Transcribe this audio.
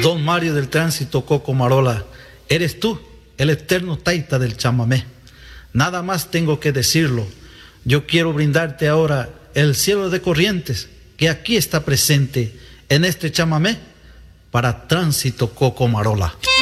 Don Mario del Tránsito Cocomarola, eres tú, el eterno taita del chamamé. Nada más tengo que decirlo. Yo quiero brindarte ahora el cielo de Corrientes, que aquí está presente en este chamamé para Tránsito Cocomarola.